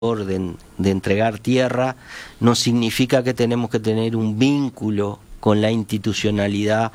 de entregar tierra, no significa que tenemos que tener un vínculo con la institucionalidad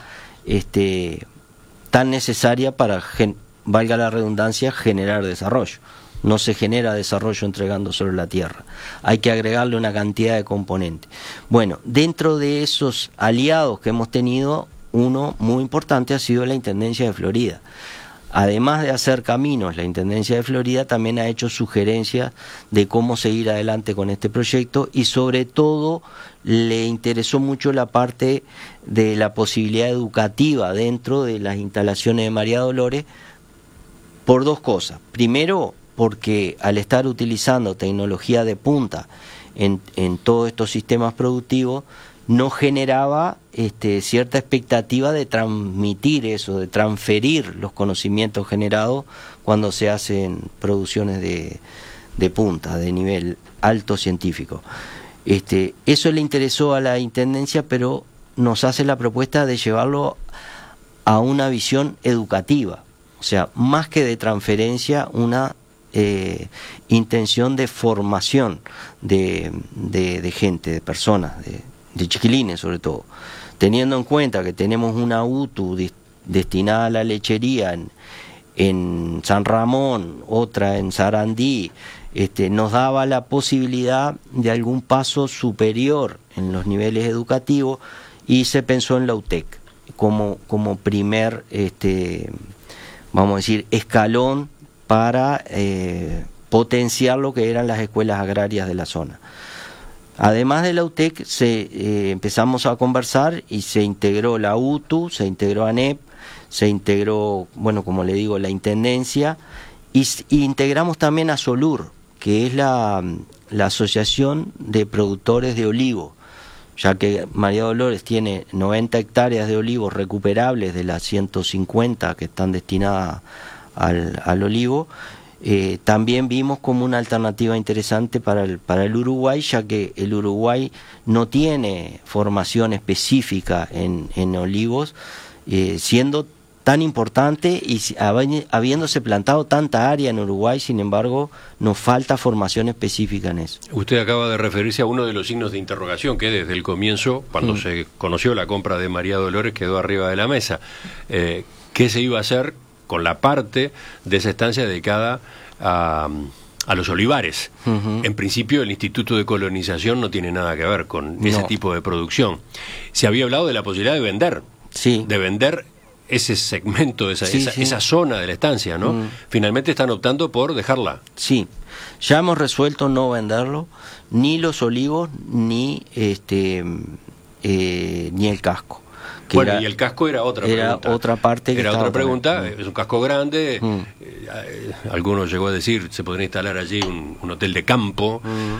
tan necesaria para, valga la redundancia, generar desarrollo. No se genera desarrollo entregando solo la tierra. Hay que agregarle una cantidad de componentes. Bueno, dentro de esos aliados que hemos tenido, uno muy importante ha sido la Intendencia de Florida. Además de hacer caminos, la Intendencia de Florida también ha hecho sugerencias de cómo seguir adelante con este proyecto y sobre todo le interesó mucho la parte de la posibilidad educativa dentro de las instalaciones de María Dolores por dos cosas. Primero, porque al estar utilizando tecnología de punta en todos estos sistemas productivos, no generaba cierta expectativa de transmitir eso, de transferir los conocimientos generados cuando se hacen producciones de punta, de nivel alto científico. Eso le interesó a la Intendencia, pero nos hace la propuesta de llevarlo a una visión educativa, o sea, más que de transferencia, una intención de formación de gente, de personas, de chiquilines sobre todo, teniendo en cuenta que tenemos una UTU destinada a la lechería en San Ramón, otra en Sarandí, nos daba la posibilidad de algún paso superior en los niveles educativos y se pensó en la UTEC como primer, vamos a decir, escalón para potenciar lo que eran las escuelas agrarias de la zona. Además de la UTEC, empezamos a conversar y se integró la UTU, se integró ANEP, se integró, bueno, como le digo, la Intendencia, y integramos también a SOLUR, que es la Asociación de Productores de Olivo, ya que María Dolores tiene 90 hectáreas de olivos recuperables de las 150 que están destinadas al olivo. También vimos como una alternativa interesante para el Uruguay, ya que el Uruguay no tiene formación específica en olivos, siendo tan importante y habiéndose plantado tanta área en Uruguay, sin embargo, nos falta formación específica en eso. Usted acaba de referirse a uno de los signos de interrogación que desde el comienzo, cuando se conoció la compra de María Dolores, quedó arriba de la mesa. ¿Qué se iba a hacer con la parte de esa estancia dedicada a los olivares? En principio el Instituto de Colonización no tiene nada que ver con ese tipo de producción. Se había hablado de la posibilidad de vender, de vender ese segmento, esa zona de la estancia, ¿no? Finalmente están optando por dejarla. Sí, ya hemos resuelto no venderlo, ni los olivos, ni el casco. Bueno, y el casco era otra pregunta. Era otra parte que era otra pregunta. Es un casco grande. Algunos llegó a decir se podría instalar allí un hotel de campo.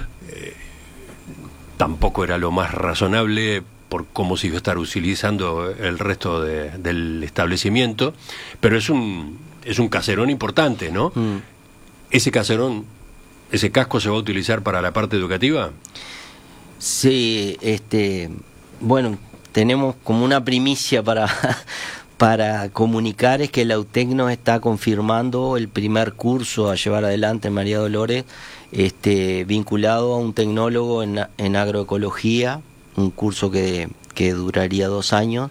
Tampoco era lo más razonable por cómo se iba a estar utilizando el resto del establecimiento. Pero es un caserón importante, ¿no? Ese caserón, ese casco se va a utilizar para la parte educativa. Sí, bueno, tenemos como una primicia para comunicar, es que la UTEC nos está confirmando el primer curso a llevar adelante en María Dolores, vinculado a un tecnólogo en agroecología, un curso que duraría 2 años.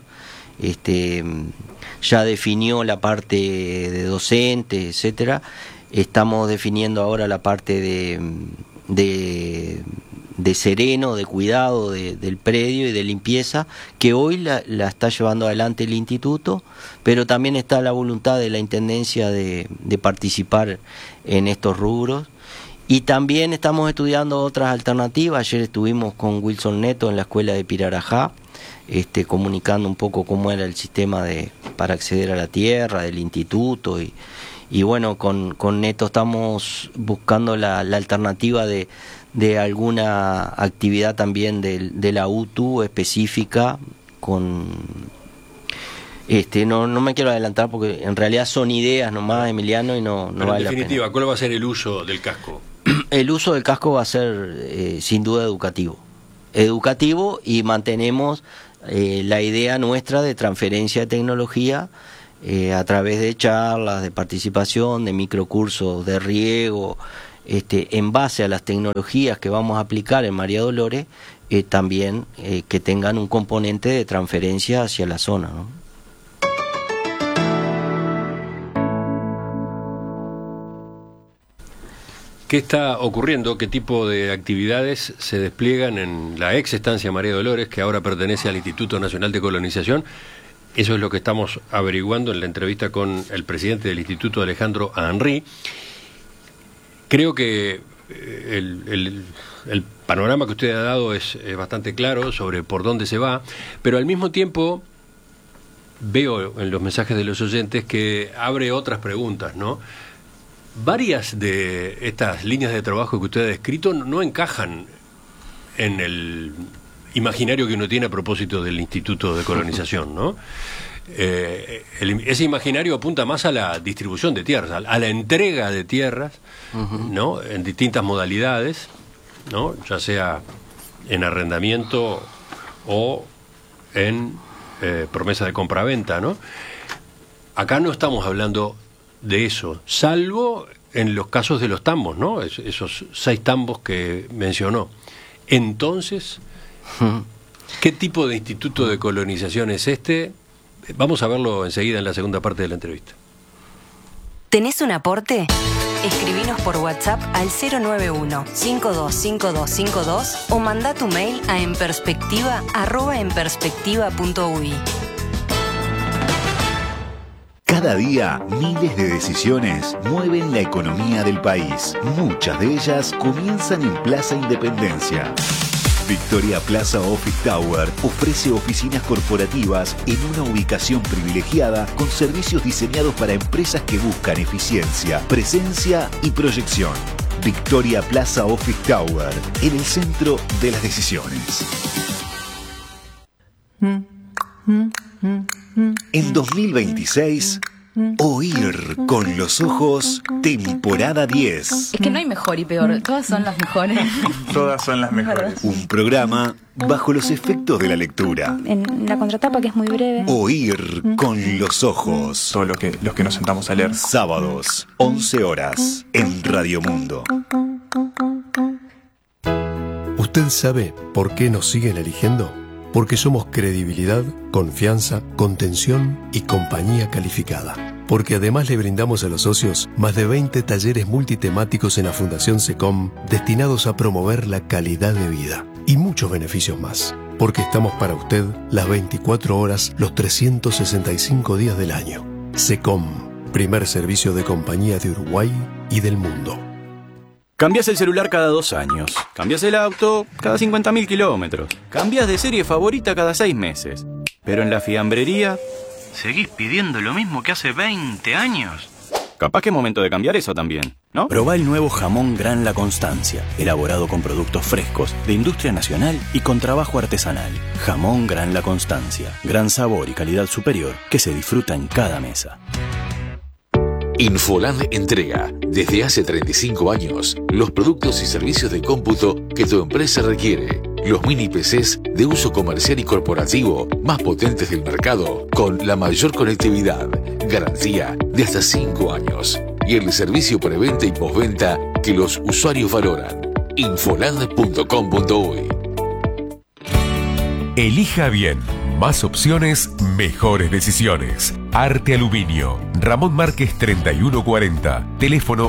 Ya definió la parte de docente, etcétera. Estamos definiendo ahora la parte de sereno, de cuidado del predio y de limpieza, que hoy la está llevando adelante el instituto, pero también está la voluntad de la Intendencia de participar en estos rubros. Y también estamos estudiando otras alternativas. Ayer estuvimos con Wilson Neto en la escuela de Pirarajá, comunicando un poco cómo era el sistema para acceder a la tierra del instituto, y bueno, con Neto estamos buscando la alternativa de alguna actividad también de la UTU específica con no me quiero adelantar porque en realidad son ideas nomás, Emiliano, y no vale la pena. En definitiva, ¿cuál va a ser el uso del casco? El uso del casco va a ser sin duda educativo, y mantenemos la idea nuestra de transferencia de tecnología a través de charlas, de participación, de microcursos de riego, en base a las tecnologías que vamos a aplicar en María Dolores, también que tengan un componente de transferencia hacia la zona, ¿no? ¿Qué está ocurriendo? ¿Qué tipo de actividades se despliegan en la ex estancia María Dolores, que ahora pertenece al Instituto Nacional de Colonización? Eso es lo que estamos averiguando en la entrevista con el presidente del Instituto, Alejandro Henry. Creo que el panorama que usted ha dado es bastante claro sobre por dónde se va, pero al mismo tiempo veo en los mensajes de los oyentes que abre otras preguntas, ¿no? Varias de estas líneas de trabajo que usted ha descrito no encajan en el imaginario que uno tiene a propósito del Instituto de Colonización, ¿no? Ese imaginario apunta más a la distribución de tierras, a la entrega de tierras, ¿no? En distintas modalidades, ¿no? Ya sea en arrendamiento o en promesa de compraventa, ¿no? Acá no estamos hablando de eso, salvo en los casos de los tambos, ¿no? Esos 6 tambos que mencionó. Entonces, ¿qué tipo de instituto de colonización es este? Vamos a verlo enseguida en la segunda parte de la entrevista. ¿Tenés un aporte? Escribinos por WhatsApp al 091-525252 o mandá tu mail a enperspectiva@enperspectiva.uy. Cada día, miles de decisiones mueven la economía del país. Muchas de ellas comienzan en Plaza Independencia. Victoria Plaza Office Tower ofrece oficinas corporativas en una ubicación privilegiada con servicios diseñados para empresas que buscan eficiencia, presencia y proyección. Victoria Plaza Office Tower, en el centro de las decisiones. En 2026, Oír con los ojos, temporada 10. Es que no hay mejor y peor, todas son las mejores. Todas son las mejores. Un programa bajo los efectos de la lectura. En la contratapa, que es muy breve. Oír con los ojos. Todo los que nos sentamos a leer. Sábados, 11 horas, en Radio Mundo. ¿Usted sabe por qué nos siguen eligiendo? Porque somos credibilidad, confianza, contención y compañía calificada. Porque además le brindamos a los socios más de 20 talleres multitemáticos en la Fundación SECOM destinados a promover la calidad de vida. Y muchos beneficios más. Porque estamos para usted las 24 horas, los 365 días del año. SECOM, primer servicio de compañía de Uruguay y del mundo. Cambias el celular cada 2 años. Cambias el auto cada 50.000 kilómetros. Cambias de serie favorita cada 6 meses. Pero en la fiambrería seguís pidiendo lo mismo que hace 20 años. Capaz que es momento de cambiar eso también, ¿no? Probá el nuevo jamón Gran La Constancia, elaborado con productos frescos, de industria nacional y con trabajo artesanal. Jamón Gran La Constancia, gran sabor y calidad superior que se disfruta en cada mesa. Infoland entrega, desde hace 35 años, los productos y servicios de cómputo que tu empresa requiere. Los mini PCs de uso comercial y corporativo más potentes del mercado, con la mayor conectividad, garantía de hasta 5 años y el servicio preventa y postventa que los usuarios valoran. Infoland.com.uy. Elija bien. Más opciones, mejores decisiones. Arte Aluminio. Ramón Márquez 3140. Teléfono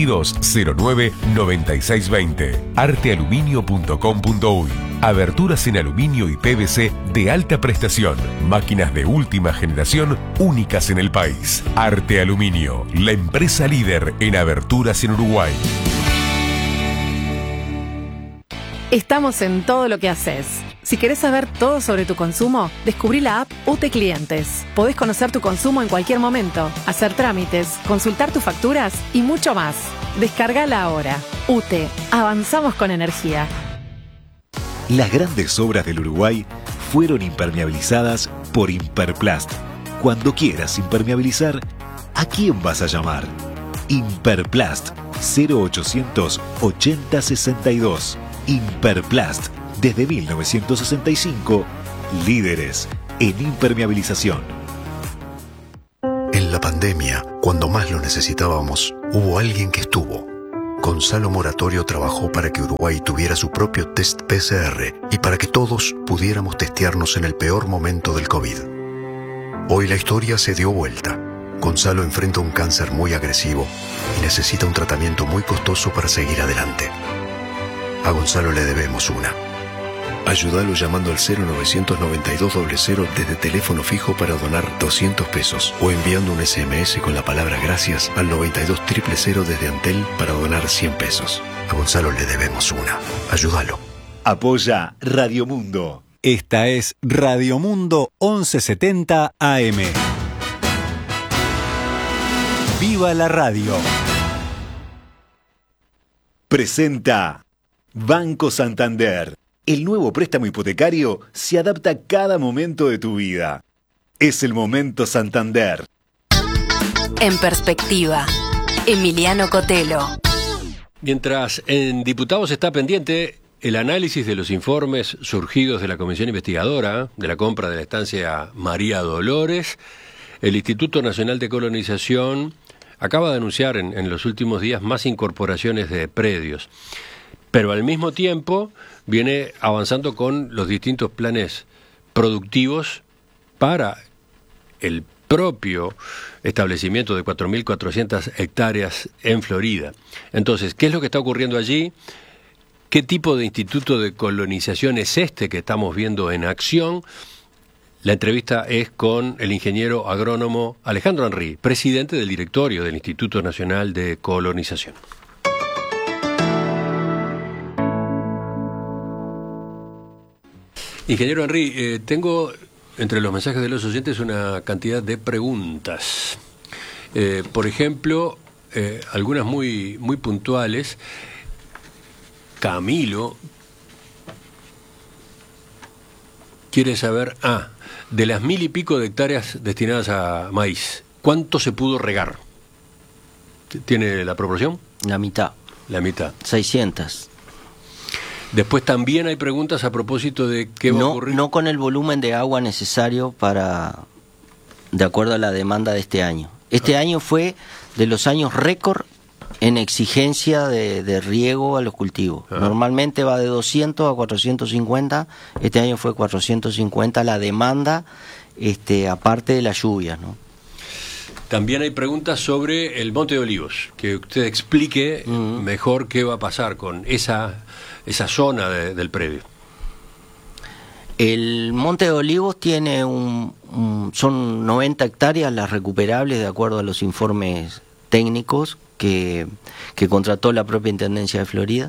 2209-9620. Artealuminio.com.uy. Aberturas en aluminio y PVC de alta prestación. Máquinas de última generación únicas en el país. Arte Aluminio. La empresa líder en aberturas en Uruguay. Estamos en todo lo que haces. Si querés saber todo sobre tu consumo, descubrí la app UTE Clientes. Podés conocer tu consumo en cualquier momento, hacer trámites, consultar tus facturas y mucho más. Descargala ahora. UTE. Avanzamos con energía. Las grandes obras del Uruguay fueron impermeabilizadas por Imperplast. Cuando quieras impermeabilizar, ¿a quién vas a llamar? Imperplast 0800 8062. Imperplast, desde 1965, líderes en impermeabilización. En la pandemia, cuando más lo necesitábamos, hubo alguien que estuvo. Gonzalo Moratorio trabajó para que Uruguay tuviera su propio test PCR y para que todos pudiéramos testearnos en el peor momento del COVID. Hoy la historia se dio vuelta. Gonzalo enfrenta un cáncer muy agresivo y necesita un tratamiento muy costoso para seguir adelante. A Gonzalo le debemos una. Ayúdalo llamando al 0992-00 desde teléfono fijo para donar 200 pesos o enviando un SMS con la palabra gracias al 92-000 desde Antel para donar 100 pesos. A Gonzalo le debemos una. Ayúdalo. Apoya Radio Mundo. Esta es Radio Mundo 1170 AM. ¡Viva la radio! Presenta Banco Santander. El nuevo préstamo hipotecario se adapta a cada momento de tu vida. Es el momento Santander. En perspectiva, Emiliano Cotelo. Mientras en Diputados está pendiente el análisis de los informes surgidos de la Comisión Investigadora de la compra de la estancia María Dolores, el Instituto Nacional de Colonización acaba de anunciar en los últimos días más incorporaciones de predios. Pero al mismo tiempo viene avanzando con los distintos planes productivos para el propio establecimiento de 4.400 hectáreas en Florida. Entonces, ¿qué es lo que está ocurriendo allí? ¿Qué tipo de instituto de colonización es este que estamos viendo en acción? La entrevista es con el ingeniero agrónomo Alejandro Henry, presidente del directorio del Instituto Nacional de Colonización. Ingeniero Henry, tengo entre los mensajes de los oyentes una cantidad de preguntas. Por ejemplo, algunas muy puntuales. Camilo quiere saber, de las 1.000 y pico de hectáreas destinadas a maíz, ¿cuánto se pudo regar? ¿Tiene la proporción? La mitad. La mitad. 600. Después también hay preguntas a propósito de qué va a ocurrir. No con el volumen de agua necesario de acuerdo a la demanda de este año. Este año fue de los años récord en exigencia de riego a los cultivos. Normalmente va de 200 a 450, este año fue 450 la demanda, aparte de las lluvias, ¿no? También hay preguntas sobre el Monte de Olivos, que usted explique mejor qué va a pasar con esa zona del predio. El Monte de Olivos tiene son 90 hectáreas las recuperables de acuerdo a los informes técnicos que contrató la propia Intendencia de Florida,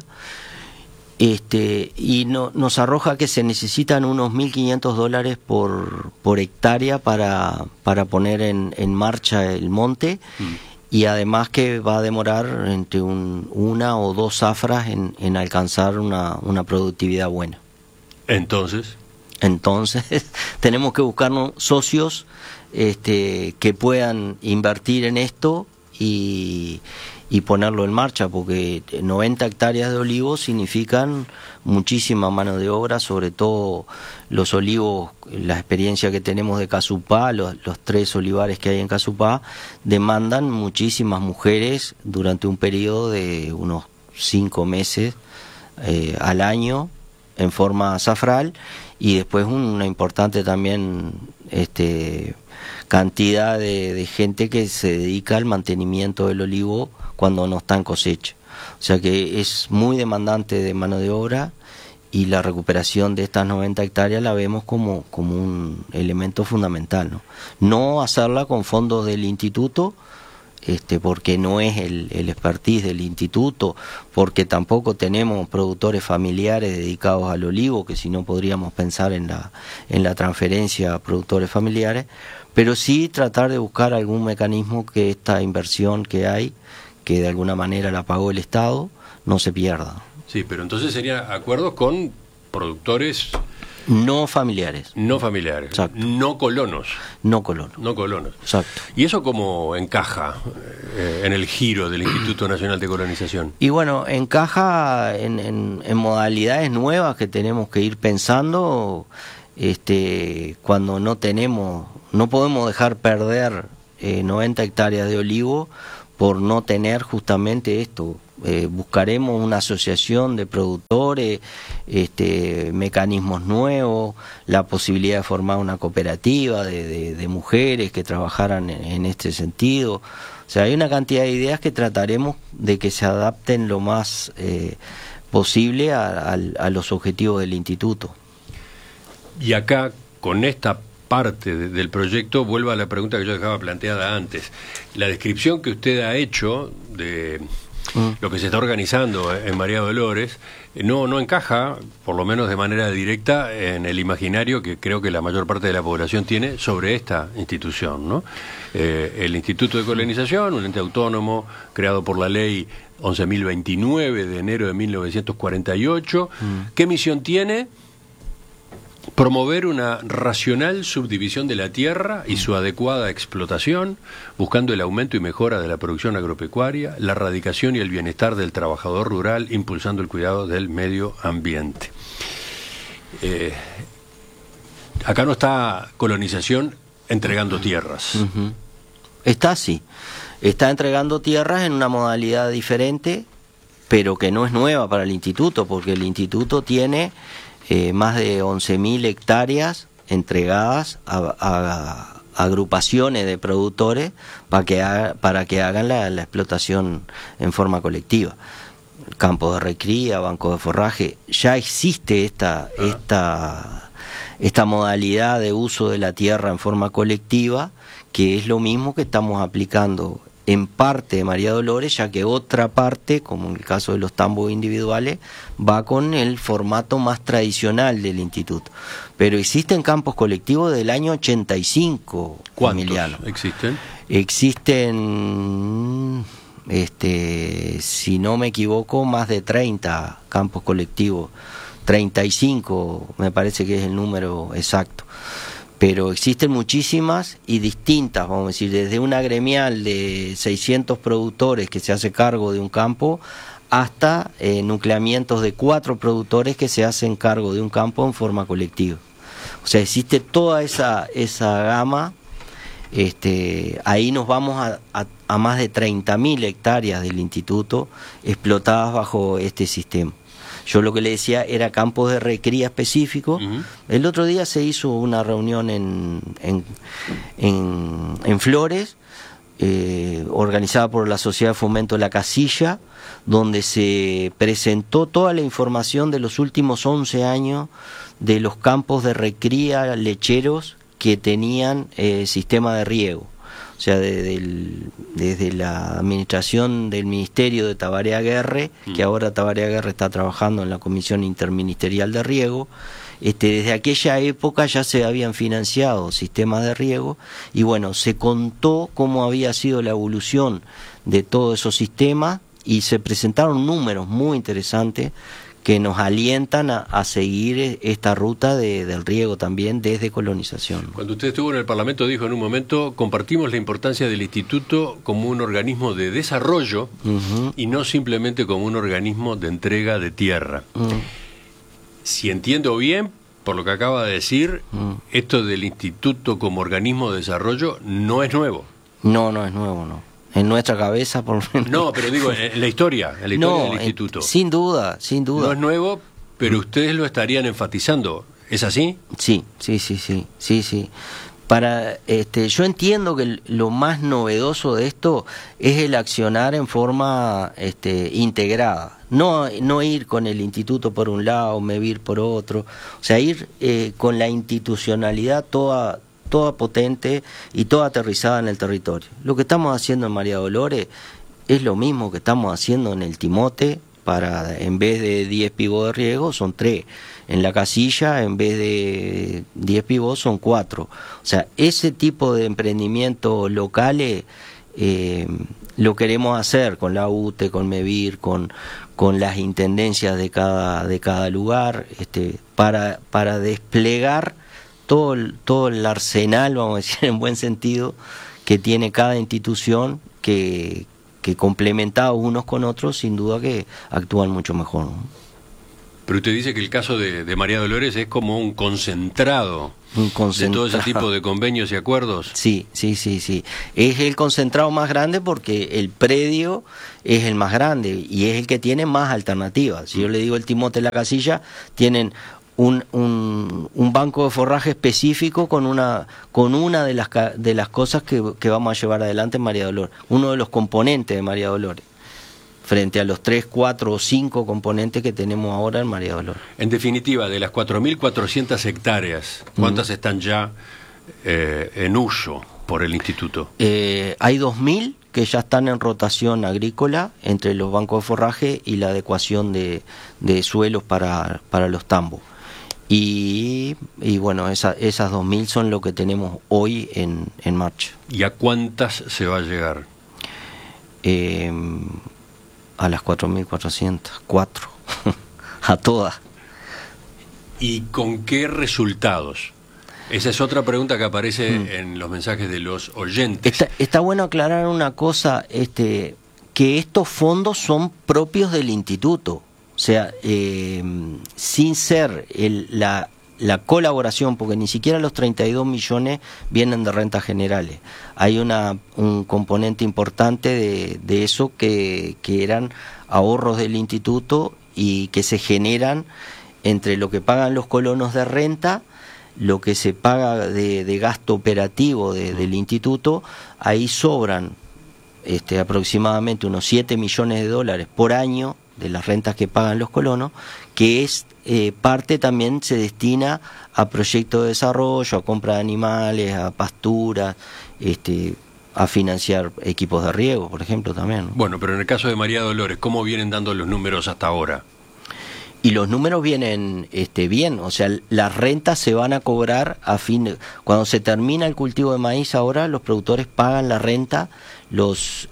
y nos arroja que se necesitan unos $1.500 por hectárea para poner en marcha el monte, y además que va a demorar entre una o dos zafras en alcanzar una productividad buena. Entonces tenemos que buscarnos socios que puedan invertir en esto y ponerlo en marcha, porque 90 hectáreas de olivos significan muchísima mano de obra, sobre todo los olivos, la experiencia que tenemos de Casupá, los 3 olivares que hay en Casupá, demandan muchísimas mujeres durante un periodo de unos 5 meses al año en forma azafral, y después una importante también cantidad de gente que se dedica al mantenimiento del olivo cuando no está en cosecha. O sea que es muy demandante de mano de obra, y la recuperación de estas 90 hectáreas la vemos como un elemento fundamental, no hacerla con fondos del instituto, porque no es el expertise del instituto, porque tampoco tenemos productores familiares dedicados al olivo, que si no podríamos pensar en la transferencia a productores familiares, pero sí tratar de buscar algún mecanismo que esta inversión que hay, que de alguna manera la pagó el Estado, no se pierda. Sí, pero entonces serían acuerdos con productores no familiares. No familiares. Exacto. No colonos. No colonos. No colonos. Exacto. ¿Y eso cómo encaja en el giro del Instituto Nacional de Colonización? Y bueno, encaja en modalidades nuevas que tenemos que ir pensando, cuando no podemos dejar perder 90 hectáreas de olivo por no tener justamente esto, buscaremos una asociación de productores, mecanismos nuevos, la posibilidad de formar una cooperativa de mujeres que trabajaran en este sentido. O sea, hay una cantidad de ideas que trataremos de que se adapten lo más posible a los objetivos del instituto. Y acá, con esta parte del proyecto, vuelvo a la pregunta que yo dejaba planteada antes. La descripción que usted ha hecho de lo que se está organizando en María Dolores no encaja, por lo menos de manera directa, en el imaginario que creo que la mayor parte de la población tiene sobre esta institución, ¿no? El Instituto de Colonización, un ente autónomo creado por la ley 11.029 de enero de 1948. ¿Qué misión tiene? Promover una racional subdivisión de la tierra y su adecuada explotación, buscando el aumento y mejora de la producción agropecuaria, la erradicación y el bienestar del trabajador rural, impulsando el cuidado del medio ambiente. Acá no está colonización entregando tierras. Está así. Está entregando tierras en una modalidad diferente, pero que no es nueva para el instituto, porque el instituto tiene más de 11.000 hectáreas entregadas a agrupaciones de productores para que hagan la explotación en forma colectiva. Campos de recría, bancos de forraje, ya existe esta modalidad de uso de la tierra en forma colectiva, que es lo mismo que estamos aplicando en parte de María Dolores, ya que otra parte, como en el caso de los tambos individuales, va con el formato más tradicional del instituto. Pero existen campos colectivos del año 85, Emiliano. ¿Existen? Existen, si no me equivoco, más de 30 campos colectivos. 35 me parece que es el número exacto. Pero existen muchísimas y distintas, vamos a decir, desde una gremial de 600 productores que se hace cargo de un campo hasta nucleamientos de 4 productores que se hacen cargo de un campo en forma colectiva. O sea, existe toda esa gama. Ahí nos vamos a más de 30.000 hectáreas del instituto explotadas bajo este sistema. Yo lo que le decía era campos de recría específicos. El otro día se hizo una reunión en Flores, organizada por la Sociedad de Fomento de la Casilla, donde se presentó toda la información de los últimos 11 años de los campos de recría lecheros que tenían sistema de riego. O sea, desde la administración del Ministerio de Tabaré Aguerre, que ahora Tabaré Aguerre está trabajando en la Comisión Interministerial de Riego, desde aquella época ya se habían financiado sistemas de riego, y bueno, se contó cómo había sido la evolución de todos esos sistemas, y se presentaron números muy interesantes que nos alientan a seguir esta ruta del riego también desde colonización. Cuando usted estuvo en el Parlamento dijo en un momento: compartimos la importancia del instituto como un organismo de desarrollo y no simplemente como un organismo de entrega de tierra. Si entiendo bien, por lo que acaba de decir, esto del instituto como organismo de desarrollo no es nuevo. No es nuevo, no. En nuestra cabeza, por lo menos. No, pero digo, en la historia del instituto. Sin duda. No es nuevo, pero ustedes lo estarían enfatizando. ¿Es así? Sí. Yo entiendo que lo más novedoso de esto es el accionar en forma integrada. No ir con el instituto por un lado, MEVIR por otro. O sea, ir con la institucionalidad toda potente y toda aterrizada en el territorio. Lo que estamos haciendo en María Dolores es lo mismo que estamos haciendo en el Timote, en vez de 10 pivos de riego son 3. En la Casilla, en vez de 10 pivos son 4. O sea, ese tipo de emprendimientos locales lo queremos hacer con la UTE, con MEVIR, con las intendencias de cada lugar, para desplegar todo el arsenal, vamos a decir en buen sentido, que tiene cada institución, que complementados unos con otros, sin duda que actúan mucho mejor, ¿no? Pero usted dice que el caso de María Dolores es como un concentrado de todo ese tipo de convenios y acuerdos. Sí. Es el concentrado más grande porque el predio es el más grande y es el que tiene más alternativas. Si yo le digo el Timote de la Casilla, tienen un banco de forraje específico con una de las cosas que vamos a llevar adelante en María Dolores, uno de los componentes de María Dolores, frente a los 3, 4 o 5 componentes que tenemos ahora en María Dolores. En definitiva, de las 4.400 hectáreas, ¿cuántas están ya en uso por el instituto? Hay 2.000 que ya están en rotación agrícola entre los bancos de forraje y la adecuación de suelos para los tambos. Y bueno, esas 2.000 son lo que tenemos hoy en marcha. ¿Y a cuántas se va a llegar? A las 4.400, 4, a todas. ¿Y con qué resultados? Esa es otra pregunta que aparece en los mensajes de los oyentes. Está bueno aclarar una cosa, que estos fondos son propios del instituto. O sea, sin ser la colaboración, porque ni siquiera los 32 millones vienen de rentas generales. Hay un componente importante de eso que eran ahorros del instituto y que se generan entre lo que pagan los colonos de renta, lo que se paga de gasto operativo del instituto. Ahí sobran aproximadamente unos 7 millones de dólares por año de las rentas que pagan los colonos, que es parte también se destina a proyectos de desarrollo, a compra de animales, a pasturas, a financiar equipos de riego, por ejemplo, también. Bueno, pero en el caso de María Dolores, ¿cómo vienen dando los números hasta ahora? Y los números vienen bien, o sea, las rentas se van a cobrar cuando se termina el cultivo de maíz. Ahora los productores pagan la renta, los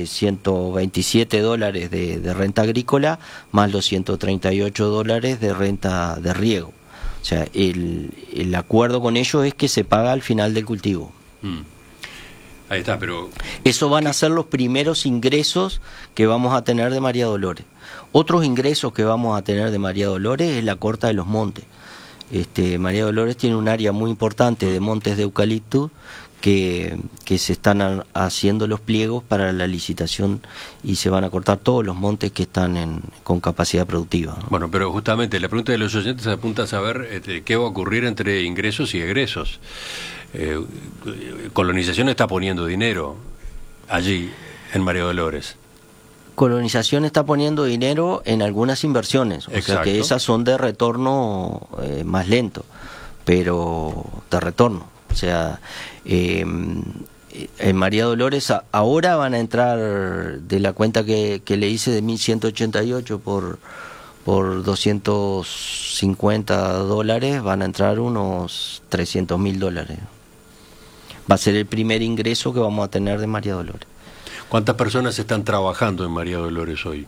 $127 de renta agrícola más los $138 de renta de riego. O sea, el acuerdo con ellos es que se paga al final del cultivo. Ahí está, pero... Eso van a ser los primeros ingresos que vamos a tener de María Dolores. Otros ingresos que vamos a tener de María Dolores es la corta de los montes. María Dolores tiene un área muy importante de montes de eucalipto que se están haciendo los pliegos para la licitación y se van a cortar todos los montes que están con capacidad productiva, ¿no? Bueno, pero justamente la pregunta de los oyentes apunta a saber qué va a ocurrir entre ingresos y egresos. Colonización está poniendo dinero allí en María Dolores. Colonización está poniendo dinero en algunas inversiones, o sea que esas son de retorno más lento, pero de retorno. O sea, en María Dolores ahora van a entrar de la cuenta que le hice de 1.188 por $250, van a entrar unos $300.000. Va a ser el primer ingreso que vamos a tener de María Dolores. ¿Cuántas personas están trabajando en María Dolores hoy?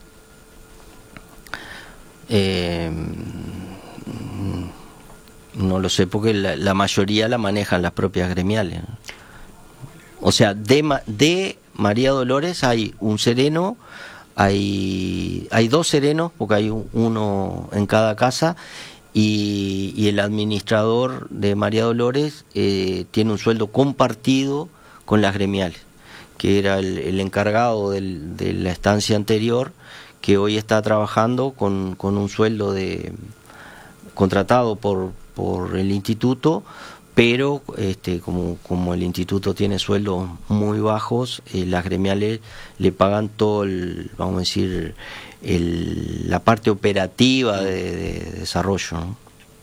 No lo sé, porque la mayoría la manejan las propias gremiales. O sea, de María Dolores hay un sereno, hay 2 serenos, porque hay uno en cada casa, y el administrador de María Dolores tiene un sueldo compartido con las gremiales, que era el encargado de la estancia anterior, que hoy está trabajando con un sueldo contratado por el instituto, pero como el instituto tiene sueldos muy bajos, las gremiales le pagan todo vamos a decir, la parte operativa de desarrollo, ¿no?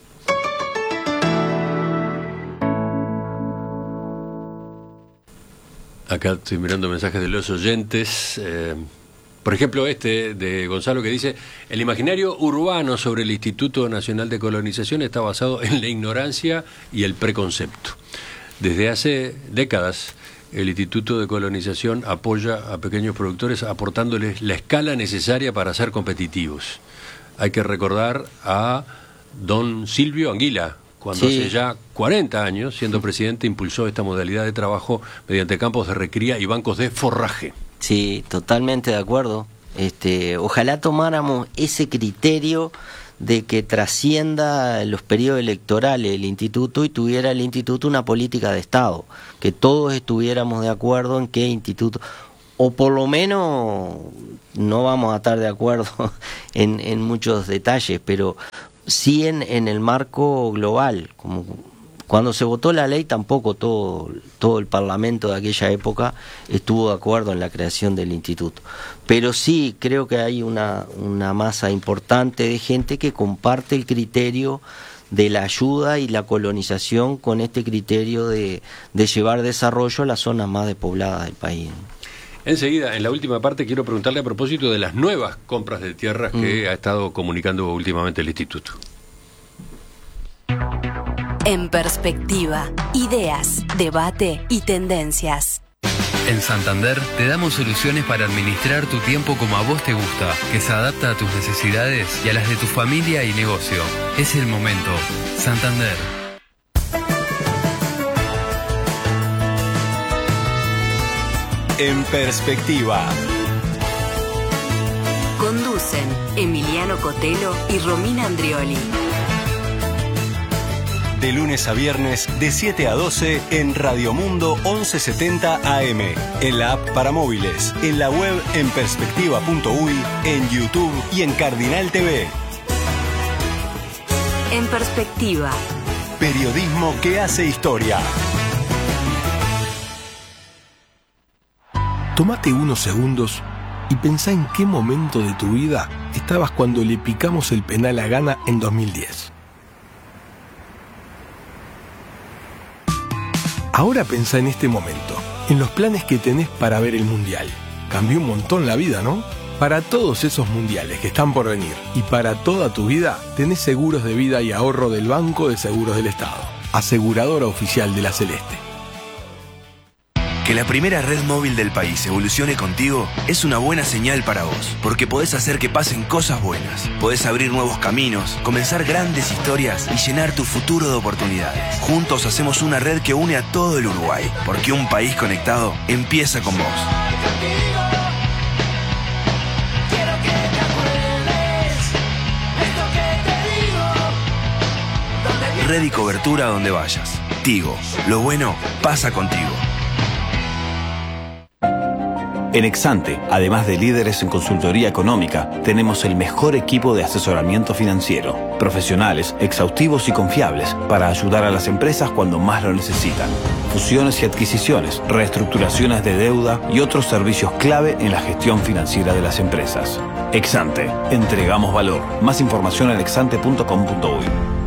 Acá estoy mirando mensajes de los oyentes. Por ejemplo, de Gonzalo, que dice: el imaginario urbano sobre el Instituto Nacional de Colonización está basado en la ignorancia y el preconcepto. Desde hace décadas, el Instituto de Colonización apoya a pequeños productores aportándoles la escala necesaria para ser competitivos. Hay que recordar a don Silvio Anguila, cuando hace ya 40 años, siendo presidente, impulsó esta modalidad de trabajo mediante campos de recría y bancos de forraje. Sí, totalmente de acuerdo. Ojalá tomáramos ese criterio de que trascienda los periodos electorales del instituto y tuviera el instituto una política de Estado, que todos estuviéramos de acuerdo en qué instituto, o por lo menos no vamos a estar de acuerdo en muchos detalles, pero sí en el marco global. Como cuando se votó la ley, tampoco todo el parlamento de aquella época estuvo de acuerdo en la creación del instituto, pero sí creo que hay una masa importante de gente que comparte el criterio de la ayuda y la colonización con este criterio de llevar desarrollo a las zonas más despobladas del país. Enseguida, en la última parte, quiero preguntarle a propósito de las nuevas compras de tierras que ha estado comunicando últimamente el instituto. En perspectiva, ideas, debate y tendencias. En Santander te damos soluciones para administrar tu tiempo como a vos te gusta, que se adapta a tus necesidades y a las de tu familia y negocio. Es el momento. Santander. En perspectiva. Conducen Emiliano Cotelo y Romina Andrioli. De lunes a viernes, de 7 a 12, en Radio Mundo 1170 AM, en la app para móviles, en la web en perspectiva.uy, en YouTube y en Cardinal TV. En perspectiva. Periodismo que hace historia. Tómate unos segundos y pensá en qué momento de tu vida estabas cuando le picamos el penal a Ghana en 2010. Ahora pensá en este momento, en los planes que tenés para ver el Mundial. Cambió un montón la vida, ¿no? Para todos esos mundiales que están por venir y para toda tu vida, tenés seguros de vida y ahorro del Banco de Seguros del Estado, aseguradora oficial de la Celeste. Que la primera red móvil del país evolucione contigo es una buena señal para vos, porque podés hacer que pasen cosas buenas. Podés abrir nuevos caminos, comenzar grandes historias y llenar tu futuro de oportunidades. Juntos hacemos una red que une a todo el Uruguay, porque un país conectado empieza con vos. Red y cobertura donde vayas. Tigo, lo bueno pasa contigo. En Exante, además de líderes en consultoría económica, tenemos el mejor equipo de asesoramiento financiero, profesionales, exhaustivos y confiables para ayudar a las empresas cuando más lo necesitan. Fusiones y adquisiciones, reestructuraciones de deuda y otros servicios clave en la gestión financiera de las empresas. Exante, entregamos valor. Más información en exante.com.uy.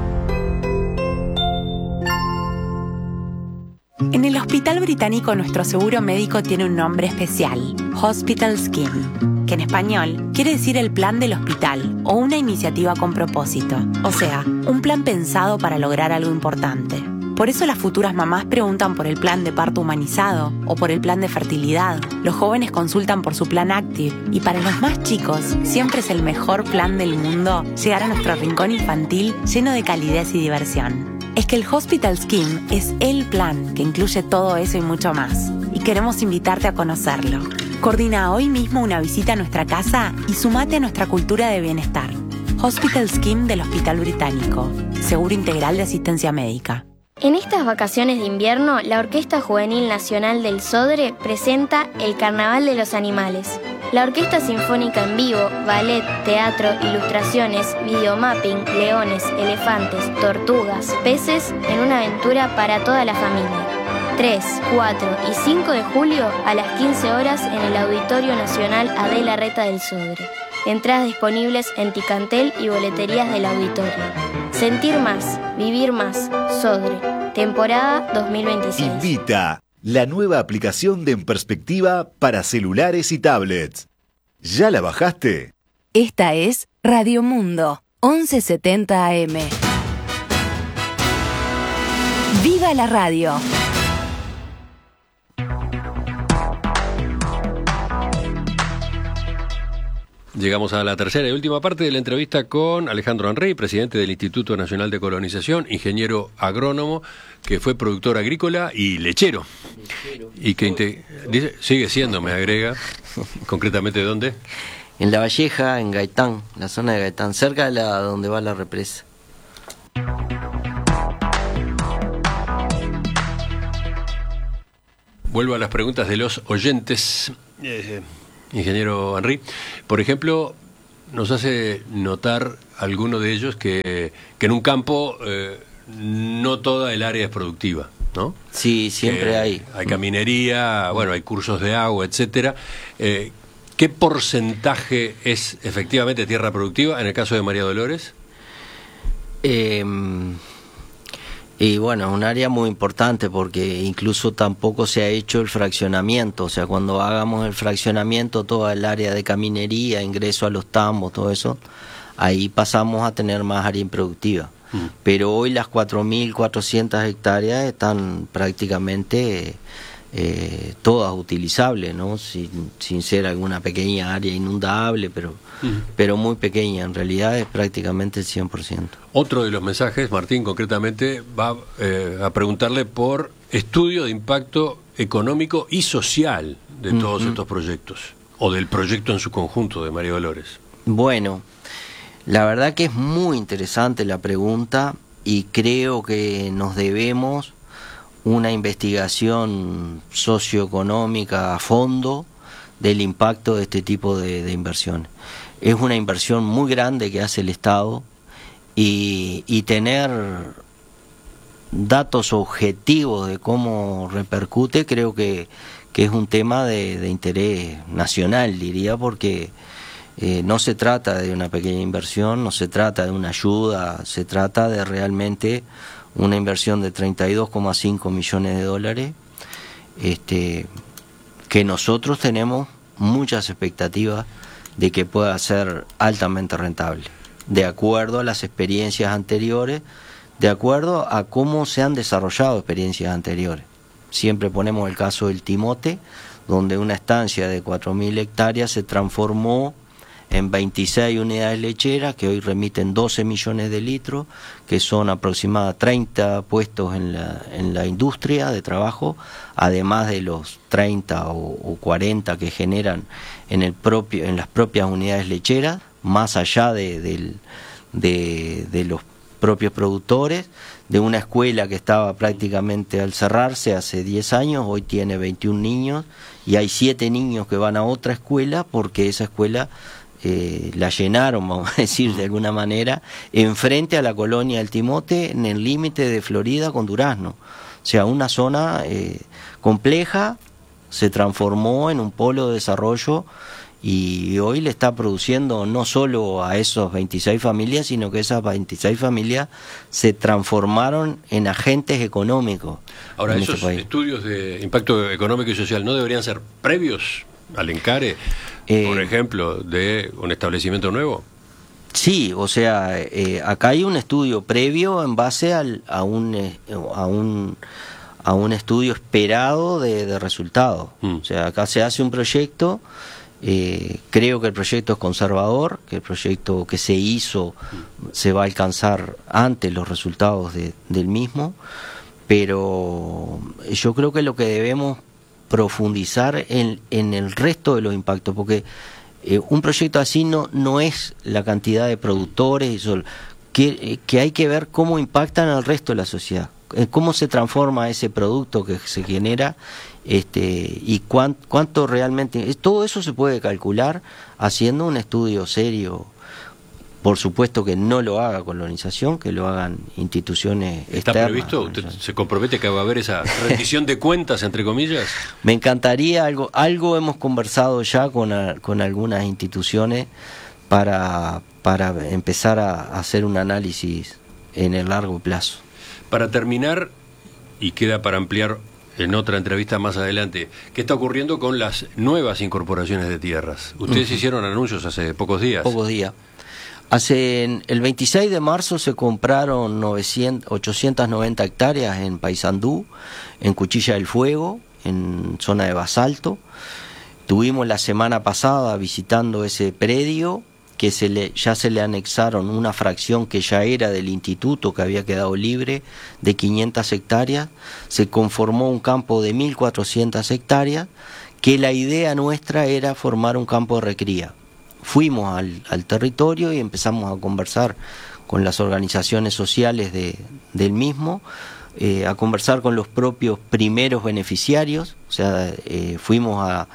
En el Hospital Británico nuestro seguro médico tiene un nombre especial, Hospital Scheme, que en español quiere decir el plan del hospital o una iniciativa con propósito, o sea, un plan pensado para lograr algo importante. Por eso las futuras mamás preguntan por el plan de parto humanizado o por el plan de fertilidad. Los jóvenes consultan por su plan Active y para los más chicos siempre es el mejor plan del mundo llegar a nuestro rincón infantil lleno de calidez y diversión. Es que el Hospital Scheme es el plan que incluye todo eso y mucho más. Y queremos invitarte a conocerlo. Coordina hoy mismo una visita a nuestra casa y sumate a nuestra cultura de bienestar. Hospital Scheme del Hospital Británico. Seguro integral de asistencia médica. En estas vacaciones de invierno, la Orquesta Juvenil Nacional del Sodre presenta el Carnaval de los Animales. La Orquesta Sinfónica en vivo, ballet, teatro, ilustraciones, videomapping, leones, elefantes, tortugas, peces en una aventura para toda la familia. 3, 4 y 5 de julio a las 15 horas en el Auditorio Nacional Adela Reta del Sodre. Entradas disponibles en Ticantel y boleterías del auditorio. Sentir más, vivir más, Sodre. Temporada 2026. Invita la nueva aplicación de En Perspectiva para celulares y tablets. ¿Ya la bajaste? Esta es Radio Mundo 1170 AM. ¡Viva la radio! Llegamos a la tercera y última parte de la entrevista con Alejandro Henry, presidente del Instituto Nacional de Colonización, ingeniero agrónomo, que fue productor agrícola y lechero. Y que dice, sigue siendo, me agrega, concretamente ¿dónde? En La Valleja, en Gaitán, la zona de Gaitán, cerca de donde va la represa. Vuelvo a las preguntas de los oyentes, ingeniero Henry. Por ejemplo, nos hace notar alguno de ellos que en un campo no toda el área es productiva, ¿no? Sí, siempre hay. Hay caminería, bueno, hay cursos de agua, etcétera. ¿Qué porcentaje es efectivamente tierra productiva en el caso de María Dolores? Y bueno, es un área muy importante porque incluso tampoco se ha hecho el fraccionamiento. O sea, cuando hagamos el fraccionamiento, toda el área de caminería, ingreso a los tambos, todo eso, ahí pasamos a tener más área improductiva. Pero hoy las 4.400 hectáreas están prácticamente todas utilizables, ¿no? Sin ser alguna pequeña área inundable, pero muy pequeña. En realidad es prácticamente el 100%. Otro de los mensajes, Martín, concretamente, va a preguntarle por estudio de impacto económico y social de todos estos proyectos, o del proyecto en su conjunto de María Dolores. Bueno, la verdad que es muy interesante la pregunta y creo que nos debemos una investigación socioeconómica a fondo del impacto de este tipo de inversiones. Es una inversión muy grande que hace el Estado y tener datos objetivos de cómo repercute creo que es un tema de interés nacional, diría, porque no se trata de una pequeña inversión, no se trata de una ayuda, se trata de realmente una inversión de 32,5 millones de dólares, que nosotros tenemos muchas expectativas de que pueda ser altamente rentable, de acuerdo a las experiencias anteriores, de acuerdo a cómo se han desarrollado experiencias anteriores. Siempre ponemos el caso del Timote, donde una estancia de 4.000 hectáreas se transformó en 26 unidades lecheras que hoy remiten 12 millones de litros, que son aproximadamente 30 puestos en la industria de trabajo, además de los 30 o 40 que generan en las propias unidades lecheras, más allá de los propios productores, de una escuela que estaba prácticamente al cerrarse hace 10 años, hoy tiene 21 niños, y hay 7 niños que van a otra escuela porque esa escuela la llenaron, vamos a decir de alguna manera, enfrente a la colonia del Timote, en el límite de Florida con Durazno. O sea, una zona compleja se transformó en un polo de desarrollo y hoy le está produciendo no solo a esos 26 familias, sino que esas 26 familias se transformaron en agentes económicos. Ahora, esos estudios de impacto económico y social no deberían ser previos al encare, por ejemplo, de un establecimiento nuevo. Sí, o sea, acá hay un estudio previo en base a un estudio esperado de resultados. O sea, acá se hace un proyecto, creo que el proyecto es conservador, que el proyecto que se hizo se va a alcanzar antes los resultados del mismo, pero yo creo que lo que debemos profundizar en el resto de los impactos, porque un proyecto así no es la cantidad de productores y solo, que hay que ver cómo impactan al resto de la sociedad, cómo se transforma ese producto que se genera, y cuánto realmente, todo eso se puede calcular haciendo un estudio serio. Por supuesto que no lo haga colonización, que lo hagan instituciones externas. ¿Está previsto? ¿Usted se compromete que va a haber esa rendición de cuentas, entre comillas? Me encantaría, algo hemos conversado ya con algunas instituciones para empezar a hacer un análisis en el largo plazo. Para terminar, y queda para ampliar en otra entrevista más adelante, ¿qué está ocurriendo con las nuevas incorporaciones de tierras? Ustedes hicieron anuncios hace pocos días. Pocos días. El 26 de marzo se compraron 890 hectáreas en Paysandú, en Cuchilla del Fuego, en zona de basalto. Tuvimos la semana pasada visitando ese predio, que ya se le anexaron una fracción que ya era del instituto, que había quedado libre, de 500 hectáreas. Se conformó un campo de 1.400 hectáreas, que la idea nuestra era formar un campo de recría. fuimos al territorio y empezamos a conversar con las organizaciones sociales del mismo, a conversar con los propios primeros beneficiarios, o sea, fuimos a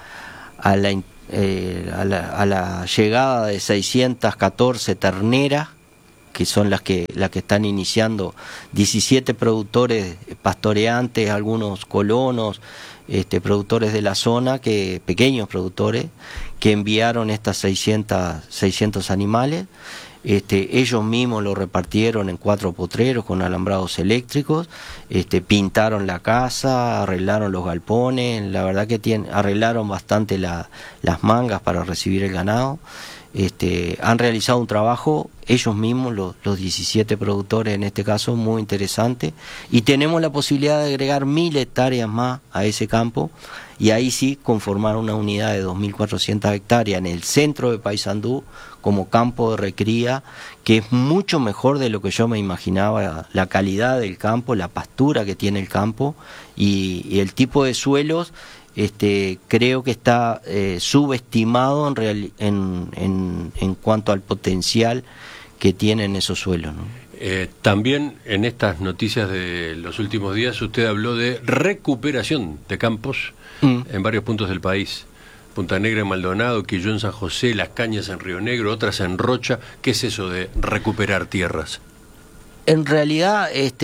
la llegada de 614 terneras, que son las que están iniciando, 17 productores pastoreantes, algunos colonos, productores de la zona, pequeños productores, que enviaron estas 600 animales. Ellos mismos lo repartieron en 4 potreros con alambrados eléctricos, pintaron la casa, arreglaron los galpones, la verdad que arreglaron bastante las mangas para recibir el ganado. Han realizado un trabajo ellos mismos, los 17 productores en este caso, muy interesante, y tenemos la posibilidad de agregar 1000 hectáreas más a ese campo, y ahí sí conformar una unidad de 2.400 hectáreas en el centro de Paysandú como campo de recría, que es mucho mejor de lo que yo me imaginaba, la calidad del campo, la pastura que tiene el campo y el tipo de suelos. Creo que está subestimado en cuanto al potencial que tienen esos suelos, ¿no? También en estas noticias de los últimos días usted habló de recuperación de campos en varios puntos del país. Punta Negra en Maldonado, Quillón en San José, Las Cañas en Río Negro, otras en Rocha. ¿Qué es eso de recuperar tierras? En realidad,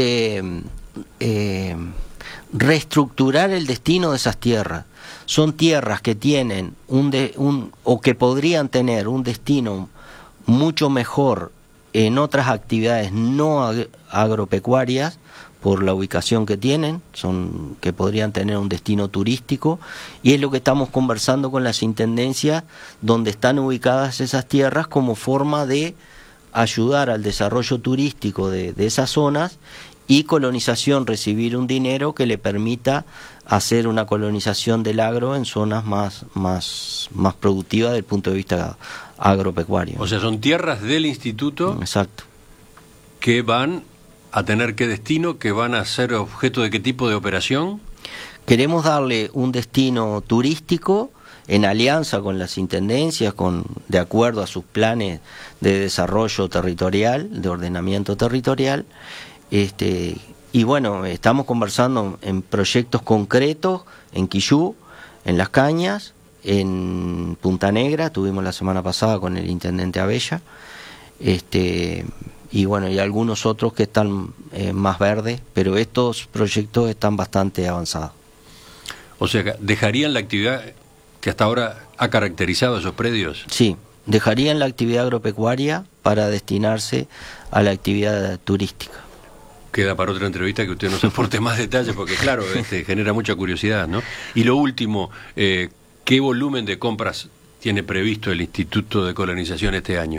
reestructurar el destino de esas tierras. Son tierras que tienen o que podrían tener un destino mucho mejor en otras actividades no agropecuarias por la ubicación que tienen, que podrían tener un destino turístico, y es lo que estamos conversando con las intendencias donde están ubicadas esas tierras como forma de ayudar al desarrollo turístico de esas zonas, y colonización, recibir un dinero que le permita hacer una colonización del agro en zonas más productivas desde el punto de vista agropecuario. O sea, son tierras del instituto. Exacto. Que van a tener qué destino, que van a ser objeto de qué tipo de operación. Queremos darle un destino turístico en alianza con las intendencias, de acuerdo a sus planes de desarrollo territorial, de ordenamiento territorial. Y bueno, estamos conversando en proyectos concretos en Quillú, en Las Cañas, en Punta Negra, tuvimos la semana pasada con el intendente Abella, y bueno, y algunos otros que están más verdes, pero estos proyectos están bastante avanzados. O sea, ¿dejarían la actividad que hasta ahora ha caracterizado esos predios? Sí, dejarían la actividad agropecuaria para destinarse a la actividad turística. Queda para otra entrevista que usted nos aporte más detalles, porque claro, genera mucha curiosidad, ¿no? Y lo último, ¿qué volumen de compras tiene previsto el Instituto de Colonización este año?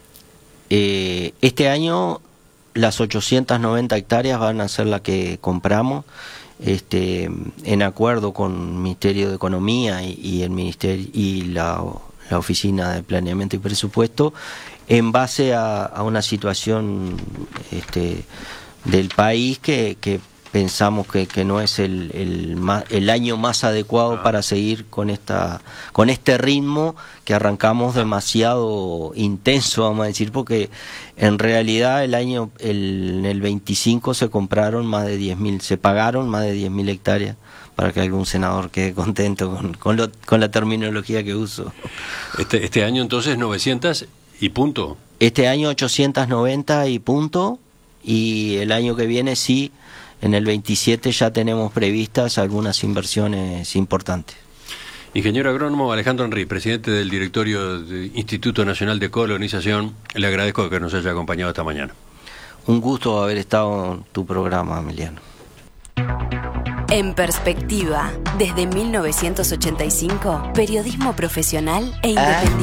Este año las 890 hectáreas van a ser las que compramos, en acuerdo con el Ministerio de Economía y el Ministerio y la Oficina de Planeamiento y Presupuesto, en base a una situación del país que pensamos que no es el año más adecuado para seguir con este ritmo que arrancamos demasiado intenso, vamos a decir, porque en realidad en el 25 se compraron más de 10.000, se pagaron más de 10.000 hectáreas, para que algún senador quede contento con la terminología que uso. Este año entonces 900 y punto. Este año 890 y punto. Y el año que viene sí, en el 27 ya tenemos previstas algunas inversiones importantes. Ingeniero agrónomo Alejandro Henry, presidente del directorio del Instituto Nacional de Colonización, le agradezco que nos haya acompañado esta mañana. Un gusto haber estado en tu programa, Emiliano. En Perspectiva, desde 1985, periodismo profesional e independiente.